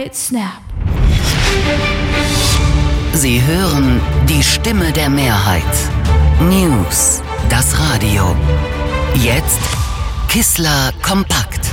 Right Snap. Sie hören die Stimme der Mehrheit. News, das Radio. Jetzt Kissler kompakt.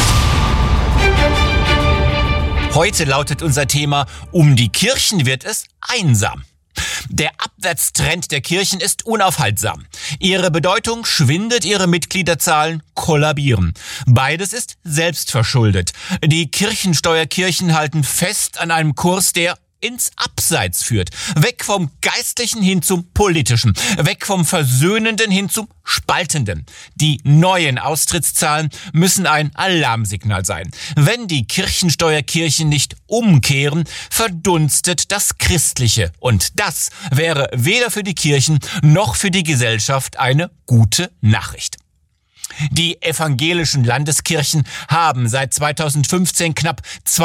Heute lautet unser Thema: Um die Kirchen wird es einsam. Der Abwärtstrend der Kirchen ist unaufhaltsam. Ihre Bedeutung schwindet, ihre Mitgliederzahlen kollabieren. Beides ist selbstverschuldet. Die Kirchensteuerkirchen halten fest an einem Kurs, der ins Abseits führt. Weg vom Geistlichen hin zum Politischen. Weg vom Versöhnenden hin zum Spaltenden. Die neuen Austrittszahlen müssen ein Alarmsignal sein. Wenn die Kirchensteuerkirchen nicht umkehren, verdunstet das Christliche. Und das wäre weder für die Kirchen noch für die Gesellschaft eine gute Nachricht. Die evangelischen Landeskirchen haben seit 2015 knapp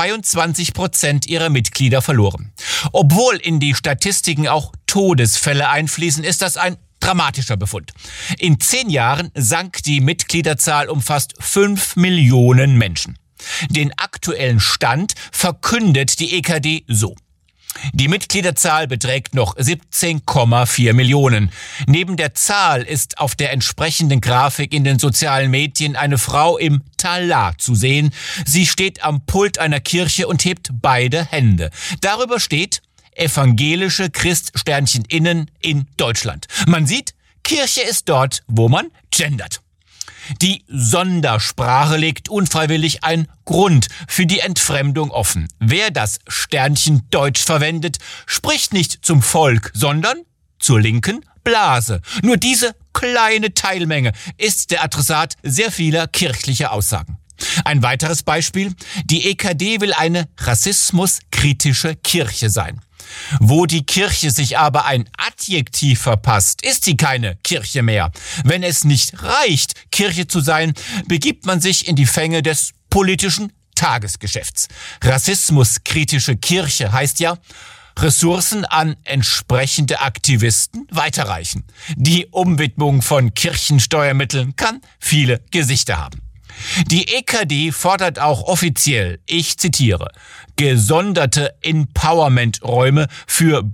22% ihrer Mitglieder verloren. Obwohl in die Statistiken auch Todesfälle einfließen, ist das ein dramatischer Befund. In 10 Jahren sank die Mitgliederzahl um fast 5 Millionen Menschen. Den aktuellen Stand verkündet die EKD so: Die Mitgliederzahl beträgt noch 17,4 Millionen. Neben der Zahl ist auf der entsprechenden Grafik in den sozialen Medien eine Frau im Talar zu sehen. Sie steht am Pult einer Kirche und hebt beide Hände. Darüber steht: Evangelische Christ-Innen in Deutschland. Man sieht, Kirche ist dort, wo man gendert. Die Sondersprache legt unfreiwillig ein Grund für die Entfremdung offen. Wer das Sternchen Deutsch verwendet, spricht nicht zum Volk, sondern zur linken Blase. Nur diese kleine Teilmenge ist der Adressat sehr vieler kirchlicher Aussagen. Ein weiteres Beispiel: Die EKD will eine rassismuskritische Kirche sein. Wo die Kirche sich aber ein Adjektiv verpasst, ist sie keine Kirche mehr. Wenn es nicht reicht, Kirche zu sein, begibt man sich in die Fänge des politischen Tagesgeschäfts. Rassismuskritische Kirche heißt ja, Ressourcen an entsprechende Aktivisten weiterreichen. Die Umwidmung von Kirchensteuermitteln kann viele Gesichter haben. Die EKD fordert auch offiziell, ich zitiere, gesonderte Empowerment-Räume für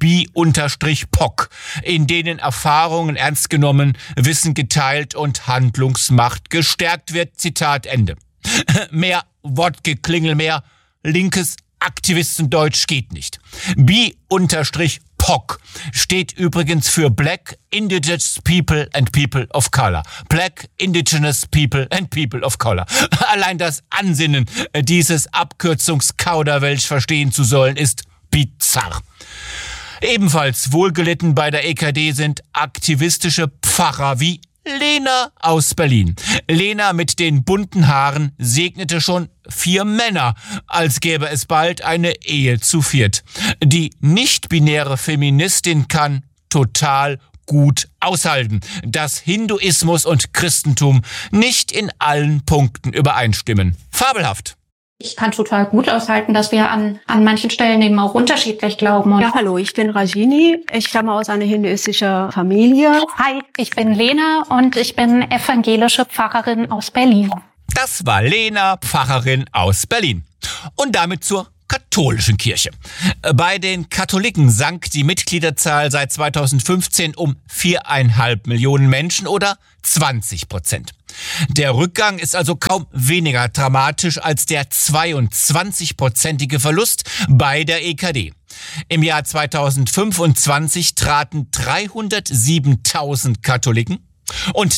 bi-POC, in denen Erfahrungen ernst genommen, Wissen geteilt und Handlungsmacht gestärkt wird. Zitat Ende. Mehr Wortgeklingel, mehr linkes Aktivistendeutsch geht nicht. Bi-POC steht übrigens für Black Indigenous People and People of Color. Black Indigenous People and People of Color. Allein das Ansinnen, dieses Abkürzungskauderwelsch verstehen zu sollen, ist bizarr. Ebenfalls wohlgelitten bei der EKD sind aktivistische Pfarrer wie Lena aus Berlin. Lena mit den bunten Haaren segnete schon 4 Männer, als gäbe es bald eine Ehe zu 4. Die nicht-binäre Feministin kann total gut aushalten, dass Hinduismus und Christentum nicht in allen Punkten übereinstimmen. Fabelhaft. Ich kann total gut aushalten, dass wir an manchen Stellen eben auch unterschiedlich glauben. Ja, hallo, ich bin Rajini. Ich stamme aus einer hinduistischen Familie. Hi, ich bin Lena und ich bin evangelische Pfarrerin aus Berlin. Das war Lena, Pfarrerin aus Berlin. Und damit zur katholischen Kirche. Bei den Katholiken sank die Mitgliederzahl seit 2015 um 4,5 Millionen Menschen oder 20%. Der Rückgang ist also kaum weniger dramatisch als der 22%ige Verlust bei der EKD. Im Jahr 2025 traten 307.000 Katholiken und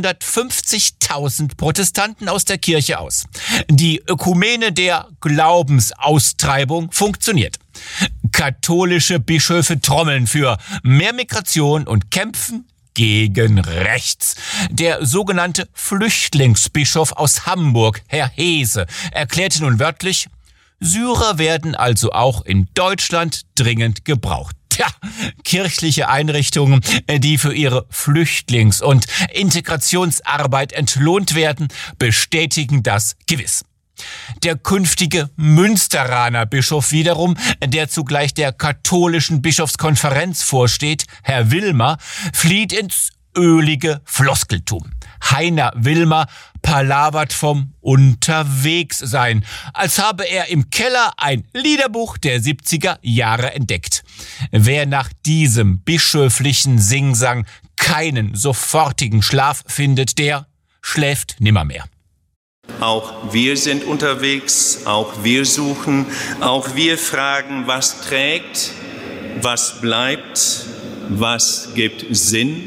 350.000 Protestanten aus der Kirche aus. Die Ökumene der Glaubensaustreibung funktioniert. Katholische Bischöfe trommeln für mehr Migration und kämpfen gegen rechts. Der sogenannte Flüchtlingsbischof aus Hamburg, Herr Hese, erklärte nun wörtlich: Syrer werden also auch in Deutschland dringend gebraucht. Tja, kirchliche Einrichtungen, die für ihre Flüchtlings- und Integrationsarbeit entlohnt werden, bestätigen das gewiss. Der künftige Münsteraner Bischof wiederum, der zugleich der katholischen Bischofskonferenz vorsteht, Herr Wilmer, flieht ins ölige Floskeltum. Heiner Wilmer palavert vom Unterwegssein, als habe er im Keller ein Liederbuch der 70er Jahre entdeckt. Wer nach diesem bischöflichen Singsang keinen sofortigen Schlaf findet, der schläft nimmermehr. Auch wir sind unterwegs, auch wir suchen, auch wir fragen, was trägt, was bleibt, was gibt Sinn.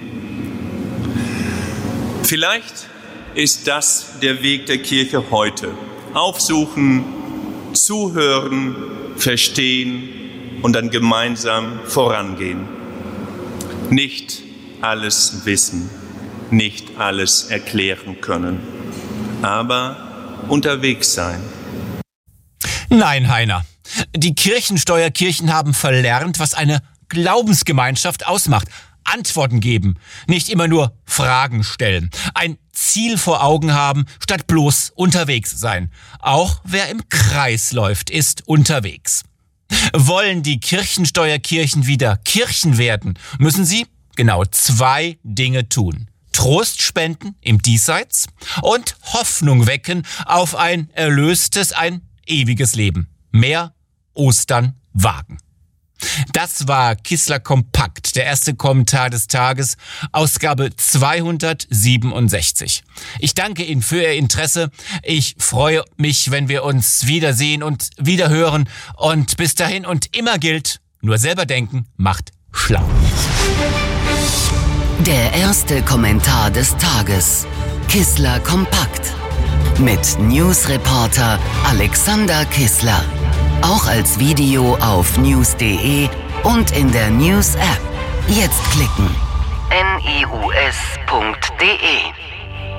Vielleicht ist das der Weg der Kirche heute. Aufsuchen, zuhören, verstehen und dann gemeinsam vorangehen. Nicht alles wissen, nicht alles erklären können, aber unterwegs sein. Nein, Heiner. Die Kirchensteuerkirchen haben verlernt, was eine Glaubensgemeinschaft ausmacht. Antworten geben, nicht immer nur Fragen stellen. Ein Ziel vor Augen haben, statt bloß unterwegs sein. Auch wer im Kreis läuft, ist unterwegs. Wollen die Kirchensteuerkirchen wieder Kirchen werden, müssen sie genau 2 Dinge tun. Trost spenden im Diesseits und Hoffnung wecken auf ein erlöstes, ein ewiges Leben. Mehr Ostern wagen. Das war Kissler Kompakt, der erste Kommentar des Tages, Ausgabe 267. Ich danke Ihnen für Ihr Interesse. Ich freue mich, wenn wir uns wiedersehen und wiederhören. Und bis dahin und immer gilt, nur selber denken macht schlau. Der erste Kommentar des Tages. Kissler Kompakt. Mit Newsreporter Alexander Kissler. Auch als Video auf news.de und in der News-App. Jetzt klicken. news.de